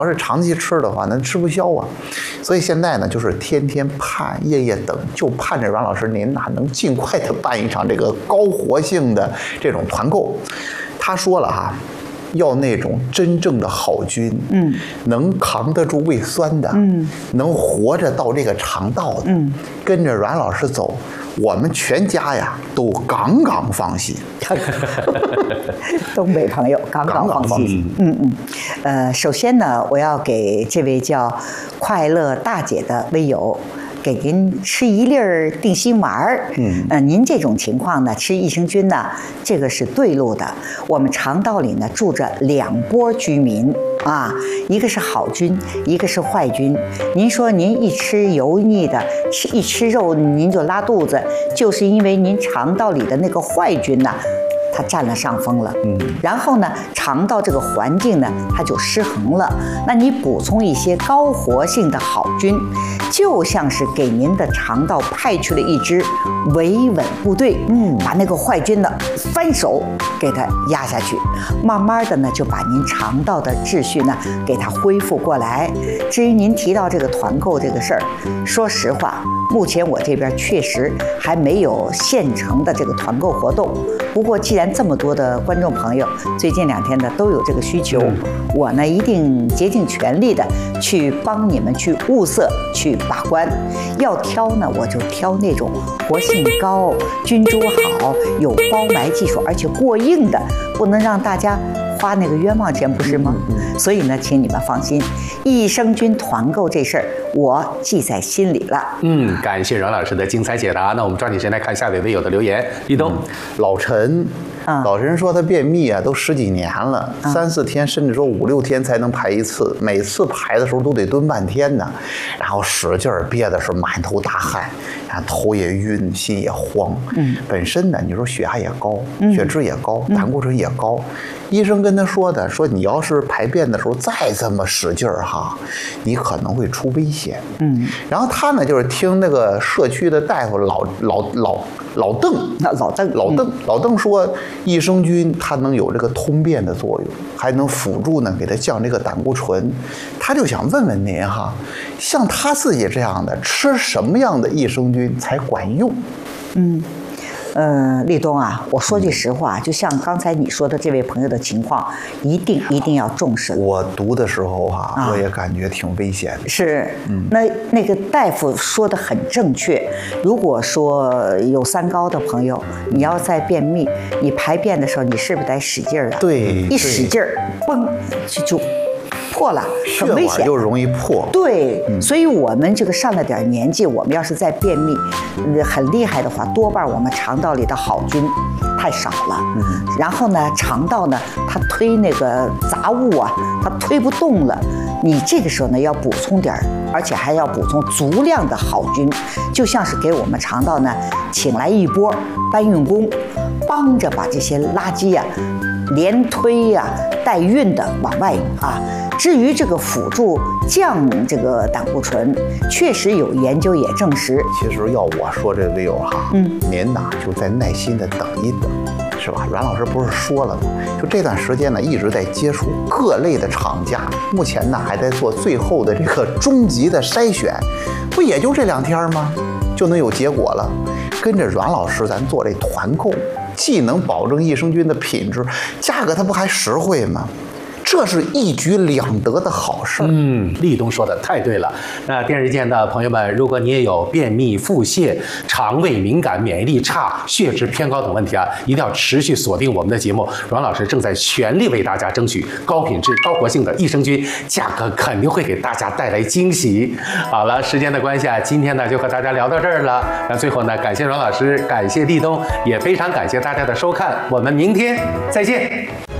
要是长期吃的话，那吃不消啊。所以现在呢，就是天天盼，夜夜等，就盼着阮老师您能尽快的办一场这个高活性的这种团购。他说了哈，要那种真正的好菌，能扛得住胃酸的，能活着到这个肠道的，跟着阮老师走，我们全家呀都杠杠放心。 东北朋友杠杠放心。首先呢，我要给这位叫快乐大姐的微友。给您吃一粒儿定心丸儿，您这种情况呢，吃益生菌呢，这个是对路的。我们肠道里呢住着2波居民啊，一个是好菌，一个是坏菌。您说您一吃油腻的，一吃肉您就拉肚子，就是因为您肠道里的那个坏菌呢，它占了上风了，然后呢，肠道这个环境呢，它就失衡了。那你补充一些高活性的好菌，就像是给您的肠道派去了一支维稳部队，把那个坏菌呢翻手给它压下去，慢慢的呢就把您肠道的秩序呢给它恢复过来。至于您提到这个团购这个事儿，说实话，目前我这边确实还没有现成的这个团购活动。不过既然这么多的观众朋友最近2天呢都有这个需求，我呢一定竭尽全力的去帮你们去物色、去把关。要挑呢，我就挑那种活性高、菌株好、有包埋技术，而且过硬的，不能让大家花那个冤枉钱，不是吗？所以呢，请你们放心，益生菌团购这事儿我记在心里了。 感谢阮老师的精彩解答。那我们抓紧时间来看下位微友的留言。立冬， 老陈。老陈说他便秘啊，都10几年了，3、4天，甚至说5、6天才能排一次，每次排的时候都得蹲半天呢，然后使劲憋的是满头大汗，头也晕，心也慌。本身呢，你说血压也高，血脂也高，胆固醇也高。医生跟他说的，说你要是排便的时候再这么使劲哈，你可能会出危险。然后他呢，就是听那个社区的大夫老邓说，益生菌它能有这个通便的作用，还能辅助呢给它降这个胆固醇。他就想问问您哈，像他自己这样的，吃什么样的益生菌才管用？ 立冬啊，我说句实话，就像刚才你说的这位朋友的情况，一定要重视。 我读的时候我也感觉挺危险的。 是，那个大夫说的很正确。如果说有3高的朋友，你要在便秘，你排便的时候，你是不是得使劲啊？ 对， 一使劲儿，嘣就破了，很危险， 又容易破。 对，所以我们这个上了点年纪，我们要是在便秘很厉害的话，多半我们肠道里的好菌太少了。然后呢，肠道呢，它推那个杂物啊，它推不动了。你这个时候呢，要补充点儿，而且还要补充足量的好菌，就像是给我们肠道呢请来一波搬运工，帮着把这些垃圾呀连推呀带运的往外至于这个辅助降这个胆固醇，确实有研究也证实。 其实要我说，这位友您呐就再耐心的等一等，是吧？阮老师不是说了吗？就这段时间呢，一直在接触各类的厂家，目前呢还在做最后的这个终极的筛选，不也就这2天吗？就能有结果了。跟着阮老师咱做这团购，既能保证益生菌的品质，价格它不还实惠吗？这是一举两得的好事。 立冬说的太对了。那电视前的朋友们，如果你也有便秘、腹泻、肠胃敏感、免疫力差、血脂偏高等问题一定要持续锁定我们的节目。阮老师正在全力为大家争取高品质、高活性的益生菌，价格肯定会给大家带来惊喜。好了，时间的关系今天呢就和大家聊到这儿了。那最后呢，感谢阮老师，感谢立冬，也非常感谢大家的收看，我们明天再见。